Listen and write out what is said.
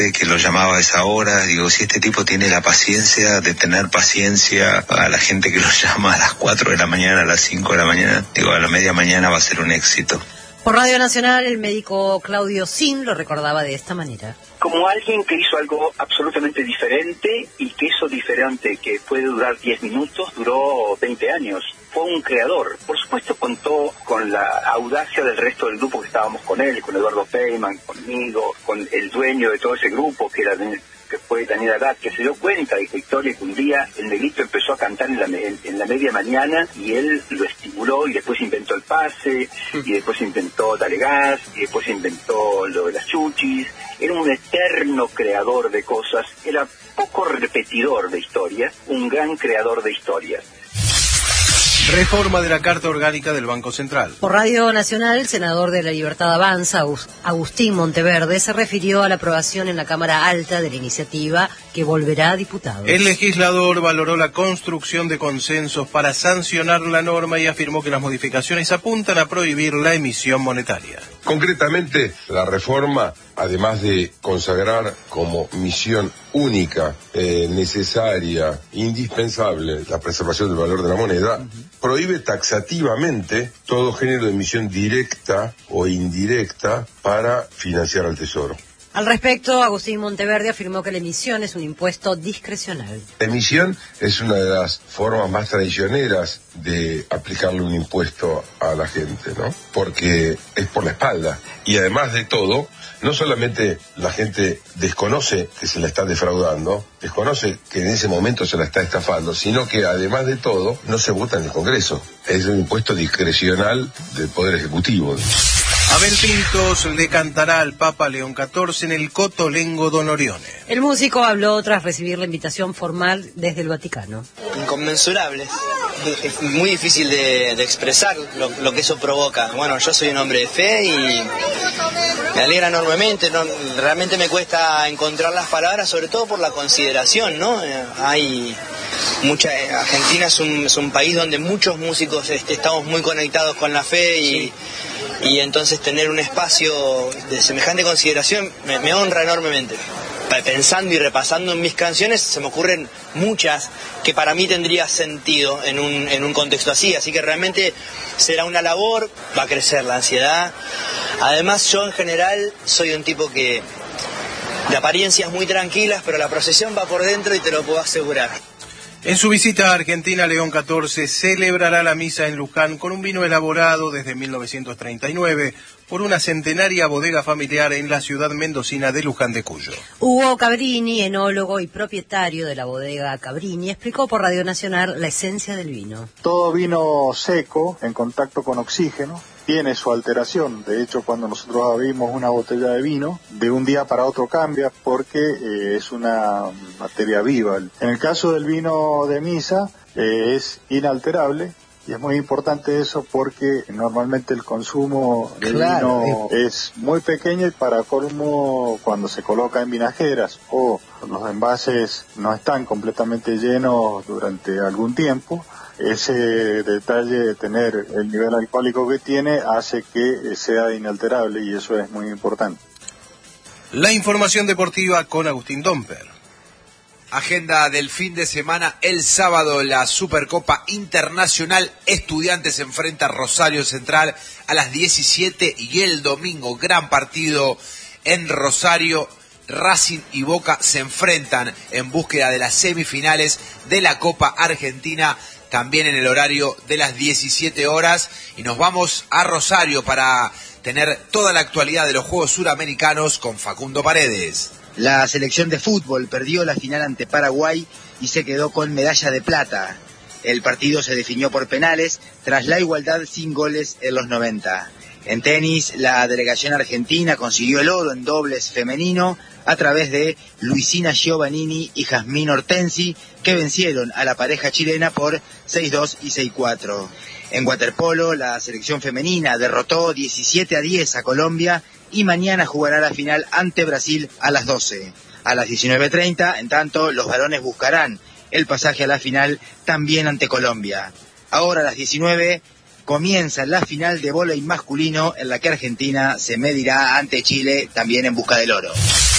que lo llamaba a esa hora. Digo, si este tipo tiene la paciencia de tener paciencia a la gente que lo llama a las 4 de la mañana, a las 5 de la mañana, digo, a la media mañana va a ser un éxito. Por Radio Nacional, el médico Claudio Sin lo recordaba de esta manera. Como alguien que hizo algo absolutamente diferente, y que eso diferente, que puede durar 10 minutos, duró 20 años. Fue un creador. Por supuesto contó con la audacia del resto del grupo que estábamos con él, con Eduardo Peyman, conmigo, con el dueño de todo ese grupo, que fue Daniel Arad, que se dio cuenta de esta historia, que un día el negrito empezó a cantar en la media mañana, y él lo estimuló, y después inventó el pase, y después inventó Dale Gas, y después inventó lo de las chuchis. Era un eterno creador de cosas, era poco repetidor de historias, un gran creador de historias. Reforma de la Carta Orgánica del Banco Central. Por Radio Nacional, el senador de La Libertad Avanza, Agustín Monteverde, se refirió a la aprobación en la Cámara Alta de la iniciativa que volverá a diputados. El legislador valoró la construcción de consensos para sancionar la norma y afirmó que las modificaciones apuntan a prohibir la emisión monetaria. Concretamente, la reforma, además de consagrar como misión única, necesaria, indispensable, la preservación del valor de la moneda, prohíbe taxativamente todo género de emisión directa o indirecta para financiar al Tesoro. Al respecto, Agustín Monteverde afirmó que la emisión es un impuesto discrecional. La emisión es una de las formas más traicioneras de aplicarle un impuesto a la gente, ¿no? Porque es por la espalda. Y además de todo, no solamente la gente desconoce que se la está defraudando, desconoce que en ese momento se la está estafando, sino que además de todo, no se vota en el Congreso. Es un impuesto discrecional del Poder Ejecutivo. Abel Pintos le cantará al Papa León XIV en el Cotolengo Don Orione. El músico habló tras recibir la invitación formal desde el Vaticano. Inconmensurable. Es muy difícil de expresar lo que eso provoca. Bueno, yo soy un hombre de fe y me alegra enormemente. Realmente me cuesta encontrar las palabras, sobre todo por la consideración, ¿no? Argentina es un país donde muchos músicos estamos muy conectados con la fe y entonces tener un espacio de semejante consideración me honra enormemente. Pensando y repasando en mis canciones se me ocurren muchas que para mí tendría sentido en un contexto así que realmente será una labor, va a crecer la ansiedad. Además yo en general soy un tipo que de apariencias muy tranquilas, pero la procesión va por dentro y te lo puedo asegurar. En su visita a Argentina, León XIV celebrará la misa en Luján con un vino elaborado desde 1939 por una centenaria bodega familiar en la ciudad mendocina de Luján de Cuyo. Hugo Cabrini, enólogo y propietario de la bodega Cabrini, explicó por Radio Nacional la esencia del vino. Todo vino seco, en contacto con oxígeno, tiene su alteración. De hecho, cuando nosotros abrimos una botella de vino, de un día para otro cambia porque es una materia viva. En el caso del vino de misa, es inalterable. Y es muy importante eso porque normalmente el consumo de vino es muy pequeño, y para colmo, cuando se coloca en vinajeras o los envases no están completamente llenos durante algún tiempo, ese detalle de tener el nivel alcohólico que tiene hace que sea inalterable, y eso es muy importante. La información deportiva con Agustín Domper. Agenda del fin de semana: el sábado la Supercopa Internacional, Estudiantes se enfrenta a Rosario Central a las 17, y el domingo gran partido en Rosario. Racing y Boca se enfrentan en búsqueda de las semifinales de la Copa Argentina, también en el horario de las 17 horas. Y nos vamos a Rosario para tener toda la actualidad de los Juegos Suramericanos con Facundo Paredes. La selección de fútbol perdió la final ante Paraguay y se quedó con medalla de plata. El partido se definió por penales tras la igualdad sin goles en los 90. En tenis, la delegación argentina consiguió el oro en dobles femenino a través de Luisina Giovannini y Jazmín Hortensi, que vencieron a la pareja chilena por 6-2 y 6-4. En waterpolo, la selección femenina derrotó 17-10 a Colombia y mañana jugará la final ante Brasil a las 12. A las 19:30, en tanto, los varones buscarán el pasaje a la final también ante Colombia. Ahora a las 19 comienza la final de vóley masculino, en la que Argentina se medirá ante Chile también en busca del oro.